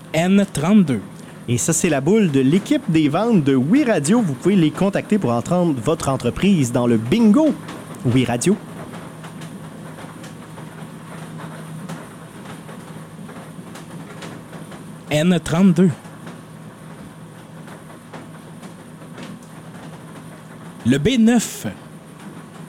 N32. Et ça, c'est la boule de l'équipe des ventes de Oui Radio. Vous pouvez les contacter pour entendre votre entreprise dans le bingo Oui Radio. N32. Le B9.